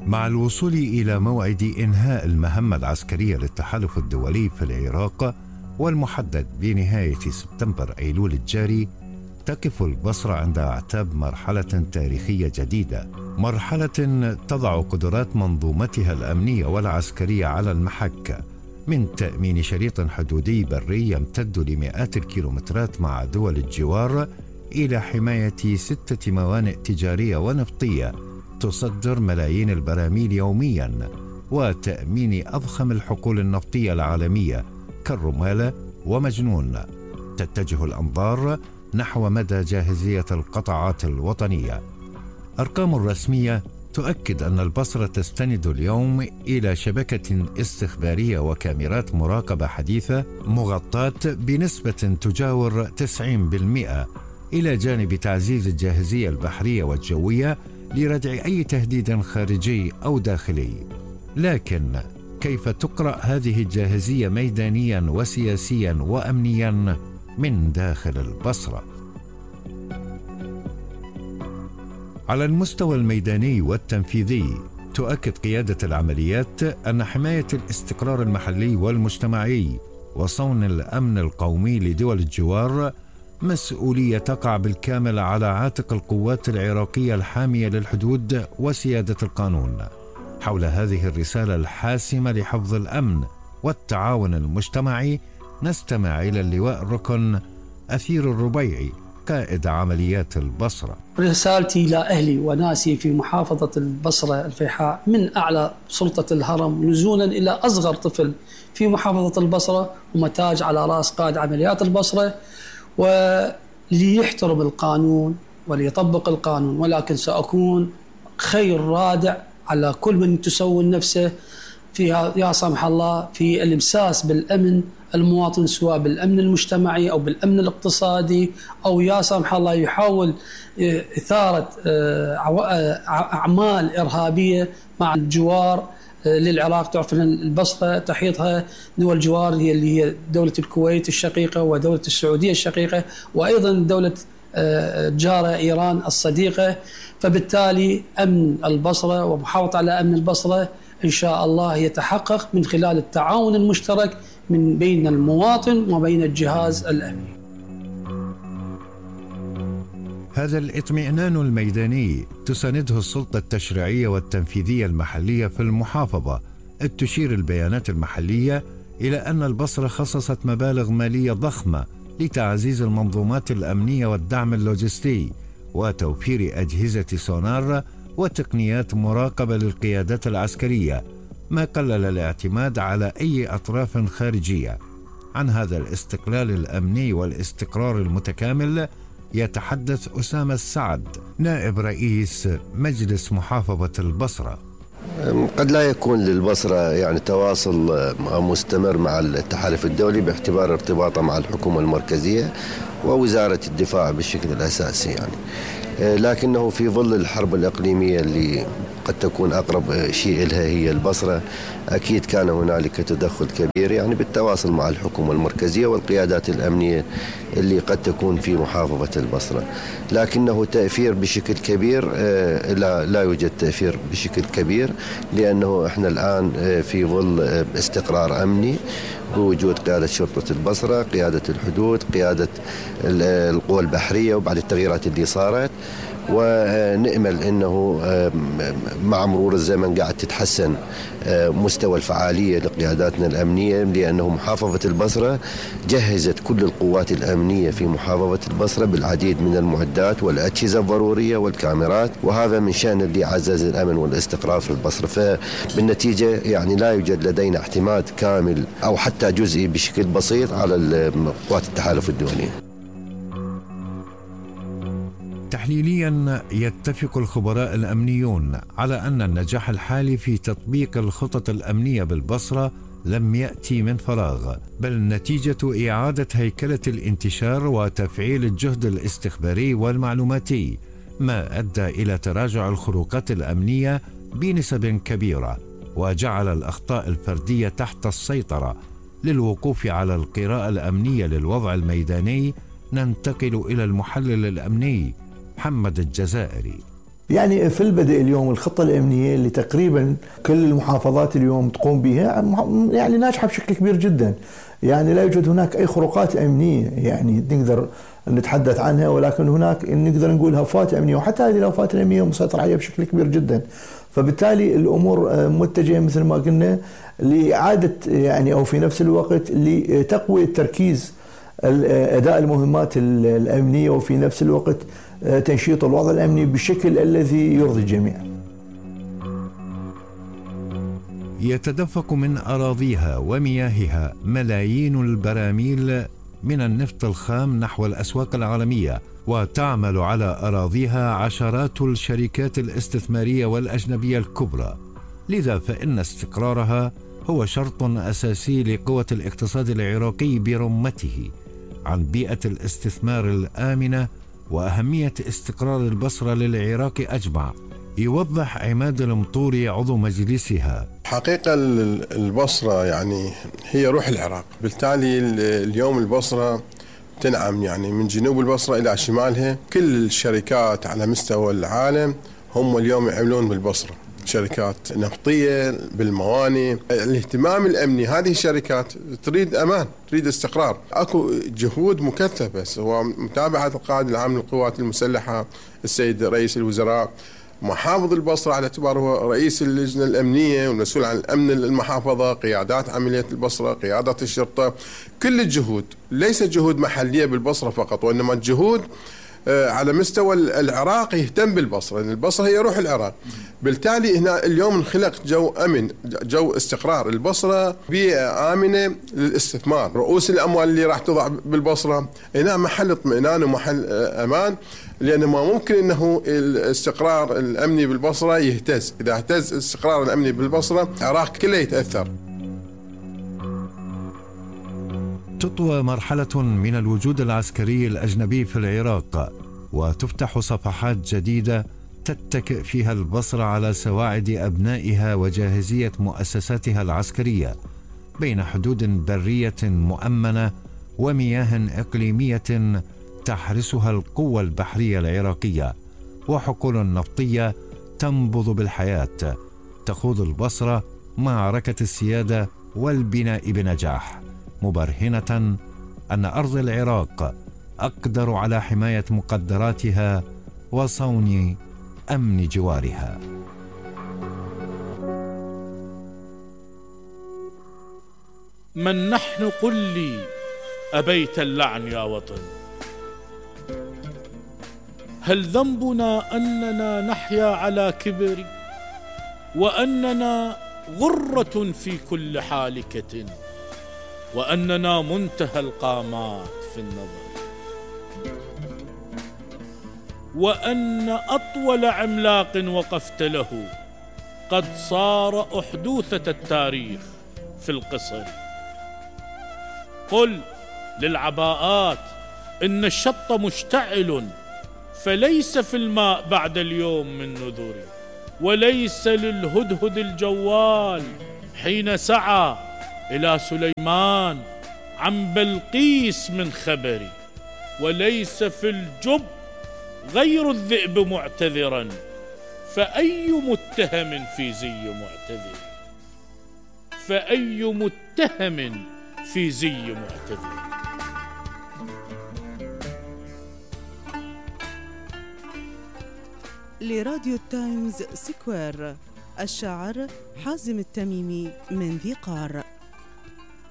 مع الوصول إلى موعد إنهاء المهمة العسكرية للتحالف الدولي في العراق والمحدد بنهاية سبتمبر أيلول الجاري، تقف البصرة عند أعتاب مرحلة تاريخية جديدة، مرحلة تضع قدرات منظومتها الأمنية والعسكرية على المحك، من تأمين شريط حدودي بري يمتد لمئات الكيلومترات مع دول الجوار، إلى حماية 6 موانئ تجارية ونفطية تصدر ملايين البراميل يوميا، وتأمين أضخم الحقول النفطية العالمية كالرمالة ومجنون. تتجه الأنظار نحو مدى جاهزية القطاعات الوطنية. أرقام رسمية تؤكد أن البصرة تستند اليوم إلى شبكة استخبارية وكاميرات مراقبة حديثة مغطاة بنسبة تجاور 90%، إلى جانب تعزيز الجاهزية البحرية والجوية لردع أي تهديد خارجي أو داخلي. لكن كيف تقرأ هذه الجاهزية ميدانيا وسياسيا وأمنيا من داخل البصرة؟ على المستوى الميداني والتنفيذي، تؤكد قيادة العمليات أن حماية الاستقرار المحلي والمجتمعي وصون الأمن القومي لدول الجوار مسؤولية تقع بالكامل على عاتق القوات العراقية الحامية للحدود وسيادة القانون. حول هذه الرسالة الحاسمة لحفظ الأمن والتعاون المجتمعي، نستمع إلى اللواء الركن أثير الربيعي، قائد عمليات البصرة. رسالتي لأهلي وناسي في محافظة البصرة الفيحاء، من أعلى سلطة الهرم نزولا إلى أصغر طفل في محافظة البصرة، ومتاج على رأس قائد عمليات البصرة، وليحترم القانون وليطبق القانون، ولكن سأكون خير رادع على كل من تسول نفسه فيها يا سمح الله في الإمساس بالأمن المواطن، سواء بالأمن المجتمعي أو بالأمن الاقتصادي، أو يا سمح الله يحاول إثارة أعمال إرهابية مع الجوار للعراق. تعرف أن البصرة تحيطها دول جوار، هي اللي هي دولة الكويت الشقيقة ودولة السعودية الشقيقة، وأيضا دولة جارة إيران الصديقة. فبالتالي أمن البصرة ومحافظة على أمن البصرة إن شاء الله يتحقق من خلال التعاون المشترك من بين المواطن وبين الجهاز الأمني. هذا الاطمئنان الميداني تسانده السلطة التشريعية والتنفيذية المحلية في المحافظة، إذ تشير البيانات المحلية إلى أن البصرة خصصت مبالغ مالية ضخمة لتعزيز المنظومات الأمنية والدعم اللوجستي وتوفير أجهزة سونار وتقنيات مراقبة للقيادات العسكرية، ما قلل الاعتماد على أي أطراف خارجية. عن هذا الاستقلال الأمني والاستقرار المتكامل يتحدث أسامة السعد، نائب رئيس مجلس محافظة البصرة. قد لا يكون للبصرة يعني تواصل مستمر مع التحالف الدولي باعتبار ارتباطه مع الحكومة المركزية ووزارة الدفاع بالشكل الأساسي يعني، لكنه في ظل الحرب الإقليمية اللي قد تكون أقرب شيء لها هي البصرة، أكيد كان هنالك تدخل كبير يعني بالتواصل مع الحكومة المركزية والقيادات الأمنية اللي قد تكون في محافظة البصرة، لكنه تأثير بشكل كبير لا يوجد تأثير بشكل كبير، لأنه إحنا الآن في ظل استقرار أمني بوجود قيادة شرطة البصرة، قيادة الحدود، قيادة القوى البحرية، وبعد التغييرات اللي صارت، ونأمل أنه مع مرور الزمن قاعد تتحسن مستوى الفعالية لقياداتنا الأمنية، لأنه محافظة البصرة جهزت كل القوات الأمنية في محافظة البصرة بالعديد من المعدات والأجهزة الضرورية والكاميرات، وهذا من شأن اللي عزز الأمن والاستقرار في البصرة. فبالنتيجة يعني لا يوجد لدينا اعتماد كامل أو حتى جزئي بشكل بسيط على قوات التحالف الدولي. تحليليا يتفق الخبراء الأمنيون على أن النجاح الحالي في تطبيق الخطط الأمنية بالبصرة لم يأتي من فراغ، بل نتيجة إعادة هيكلة الانتشار وتفعيل الجهد الاستخباري والمعلوماتي، ما أدى إلى تراجع الخروقات الأمنية بنسب كبيرة، وجعل الأخطاء الفردية تحت السيطرة. للوقوف على القراءة الأمنية للوضع الميداني، ننتقل إلى المحلل الأمني محمد الجزائري. يعني في البدء اليوم الخطة الأمنية اللي تقريبا كل المحافظات اليوم تقوم بها يعني ناجحة بشكل كبير جدا. يعني لا يوجد هناك أي خروقات أمنية يعني نقدر نتحدث عنها، ولكن هناك نقدر نقول هفوات أمنية، وحتى هذه الهفوات الأمنية مسيطر عليها بشكل كبير جدا. فبالتالي الأمور متجهة مثل ما قلنا لإعادة يعني أو في نفس الوقت لتقوية تركيز أداء المهمات الأمنية، وفي نفس الوقت تنشيط الوضع الأمني بالشكل الذي يرضي الجميع. يتدفق من أراضيها ومياهها ملايين البراميل من النفط الخام نحو الأسواق العالمية، وتعمل على أراضيها عشرات الشركات الاستثمارية والأجنبية الكبرى. لذا فإن استقرارها هو شرط أساسي لقوة الاقتصاد العراقي برمته. عن بيئة الاستثمار الآمنة وأهمية استقرار البصرة للعراق أجمع، يوضح عماد المطوري عضو مجلسها. حقيقة البصرة يعني هي روح العراق، بالتالي اليوم البصرة تنعم يعني من جنوب البصرة إلى شمالها. كل الشركات على مستوى العالم هم اليوم يعملون بالبصرة، شركات نفطية بالموانئ. الاهتمام الأمني، هذه الشركات تريد أمان، تريد استقرار. أكو جهود مكثفة سواء متابعة القائد العام للقوات المسلحة السيد رئيس الوزراء، محافظ البصرة على اعتباره هو رئيس اللجنة الأمنية والمسؤول عن الأمن المحافظة، قيادات عملية البصرة، قيادة الشرطة. كل الجهود ليست جهود محلية بالبصرة فقط، وإنما الجهود على مستوى العراق يهتم بالبصرة، لأن البصرة هي روح العراق. بالتالي هنا اليوم انخلق جو أمن، جو استقرار. البصرة بيئة آمنة للاستثمار، رؤوس الأموال اللي راح تضع بالبصرة هنا محل اطمئنان ومحل أمان، لأنه ما ممكن أنه الاستقرار الأمني بالبصرة يهتز. إذا اهتز الاستقرار الأمني بالبصرة العراق كله يتأثر. تطوى مرحلة من الوجود العسكري الأجنبي في العراق، وتفتح صفحات جديدة تتكئ فيها البصرة على سواعد أبنائها وجاهزية مؤسساتها العسكرية بين حدود برية مؤمنة ومياه إقليمية تحرسها القوة البحرية العراقية، وحقول نفطية تنبض بالحياة تخوض البصرة معركة السيادة والبناء بنجاح، مبرهنة أن أرض العراق أقدر على حماية مقدراتها وصون أمن جوارها. من نحن قل لي أبيت اللعن يا وطن؟ هل ذنبنا أننا نحيا على كبر، وأننا غرة في كل حالكة، وأننا منتهى القامات في النظر، وأن أطول عملاق وقفت له قد صار أحدوثة التاريخ في القصر؟ قل للعباءات إن الشط مشتعل، فليس في الماء بعد اليوم من نذر، وليس للهدهد الجوال حين سعى إلى سليمان عن بلقيس من خبري، وليس في الجب غير الذئب معتذرا، فأي متهم في زي معتذر، فأي متهم في زي معتذر. لراديو تايمز سكوير، الشاعر حازم التميمي من ذي قار.